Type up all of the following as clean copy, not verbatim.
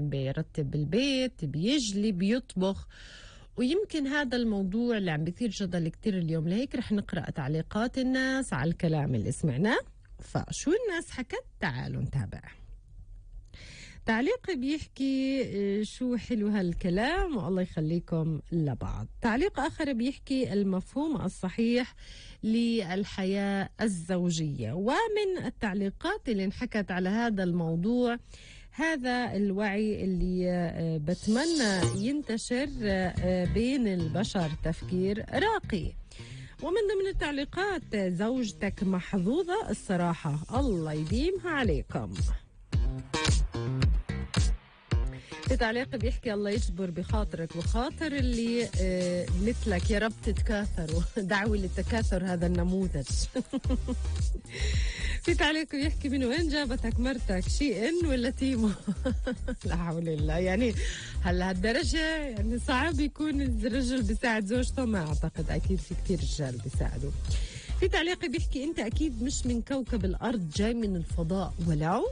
عم بيرتب البيت، بيجلي، بيطبخ. ويمكن هذا الموضوع اللي عم بيثير جدل كتير اليوم، لهيك رح نقرأ تعليقات الناس على الكلام اللي سمعناه. فشو الناس حكت؟ تعالوا نتابع. تعليق بيحكي شو حلو هالكلام والله يخليكم لبعض. تعليق آخر بيحكي المفهوم الصحيح للحياة الزوجية. ومن التعليقات اللي انحكت على هذا الموضوع هذا الوعي اللي بتمنى ينتشر بين البشر، تفكير راقي. ومن ضمن التعليقات زوجتك محظوظة الصراحة، الله يديمها عليكم. في تعليق بيحكي الله يجبر بخاطرك وخاطر اللي مثلك يا رب تتكاثروا. دعوة للتكاثر هذا النموذج. في تعليق بيحكي من وين جابتك مرتك، شيء ان ولا تيمو؟ لا حول الله، يعني هلا هالدرجة يعني صعب يكون الرجل بيساعد زوجته؟ ما اعتقد، اكيد في كتير رجال بيساعدوا. في تعليق بيحكي انت اكيد مش من كوكب الارض، جاي من الفضاء. ولو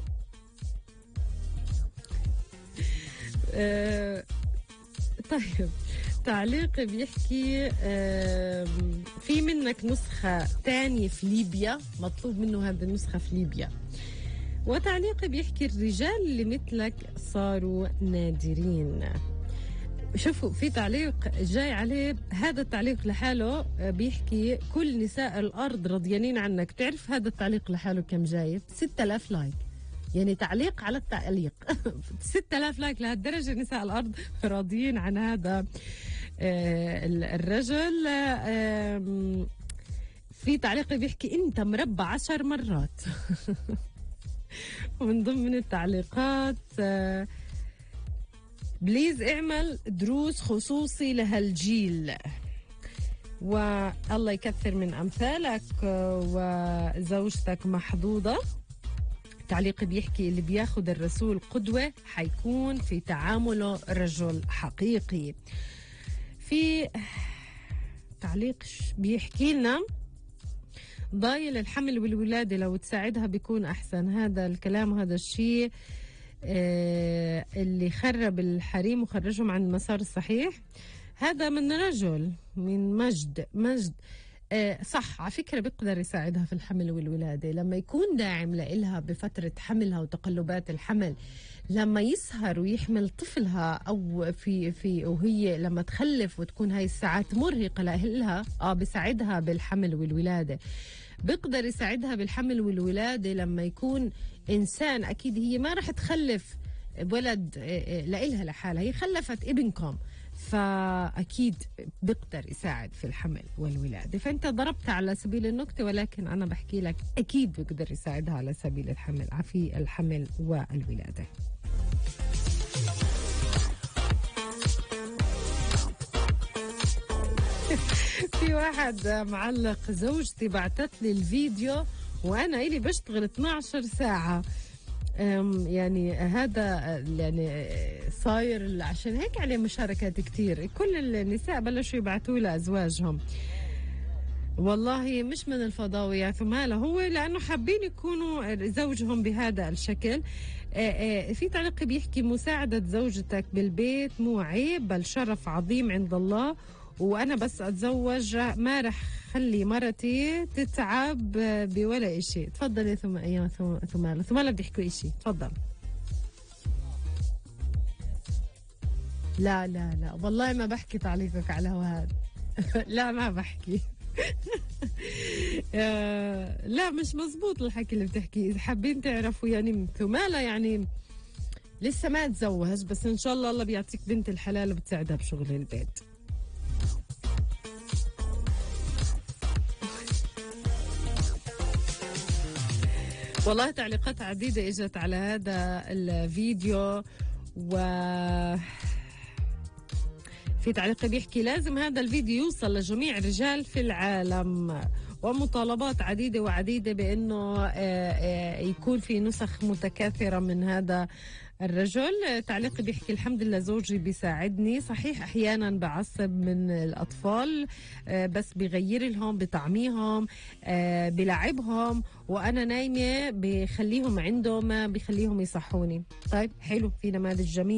طيب تعليق بيحكي في منك نسخة تانية في ليبيا، مطلوب منه هذه النسخة في ليبيا. وتعليق بيحكي الرجال اللي مثلك صاروا نادرين. شوفوا في تعليق جاي عليه، هذا التعليق لحاله بيحكي كل نساء الأرض رضيانين عنك. تعرف هذا التعليق لحاله كم جايب؟ 6000 لايك. يعني تعليق على التعليق. 6000 لايك، لهالدرجة نساء الأرض راضيين عن هذا الرجل. في تعليق بيحكي أنت مربع 10 مرات. ومن ضمن التعليقات بليز اعمل دروس خصوصي لهالجيل، والله يكثر من أمثالك، وزوجتك محظوظة. تعليق بيحكي اللي بياخد الرسول قدوة حيكون في تعامله رجل حقيقي. في تعليق بيحكي لنا ضايل الحمل والولادة لو تساعدها بيكون أحسن. هذا الكلام وهذا الشيء اللي خرب الحريم وخرجهم عن المسار الصحيح. هذا من رجل من مجد صح، على فكرة بيقدر يساعدها في الحمل والولادة لما يكون داعم لإلها بفترة حملها وتقلبات الحمل، لما يسهر ويحمل طفلها أو في وهي لما تخلف وتكون هاي الساعات مرهقة لإلها، بيساعدها بالحمل والولادة. بيقدر يساعدها بالحمل والولادة لما يكون إنسان، أكيد هي ما رح تخلف ولد لإلها لحالها، هي خلفت ابنكم، فأكيد بيقدر يساعد في الحمل والولادة. فأنت ضربت على سبيل النكتة، ولكن أنا بحكي لك أكيد بيقدر يساعدها على سبيل الحمل، في الحمل والولادة. في واحد معلق زوجتي بعتت لي الفيديو وأنا إلي بشتغل 12 ساعة. يعني هذا يعني صاير عشان هيك عليه مشاركات كتير. كل النساء بلشوا يبعتوا لأزواجهم. والله مش من الفضاوة يا ثمالة، هو لأنه حابين يكونوا زوجهم بهذا الشكل. في تعليق بيحكي مساعدة زوجتك بالبيت مو عيب بل شرف عظيم عند الله، وأنا بس أتزوج ما رح خلي مرتي تتعب بولا إشي. تفضل يا ثمالة بدي يحكوا إشي، تفضل. لا لا لا والله ما بحكي تعليقك على هذا. لا ما بحكي. لا مش مزبوط الحكي اللي بتحكيه. إذا حابين تعرفوا يعني ثمالة يعني لسه ما تزوج، بس إن شاء الله الله بيعطيك بنت الحلال وبتساعدها بشغل البيت. والله تعليقات عديدة اجت على هذا الفيديو. و في تعليق بيحكي لازم هذا الفيديو يوصل لجميع الرجال في العالم، ومطالبات عديدة بأنه يكون في نسخ متكاثرة من هذا الرجل. تعليق بيحكي الحمد لله زوجي بيساعدني، صحيح أحيانا بعصب من الأطفال بس بغير لهم بطعميهم بلعبهم وأنا نايمة بخليهم عنده، ما بخليهم يصحوني. طيب حلو، في نماذج جميل.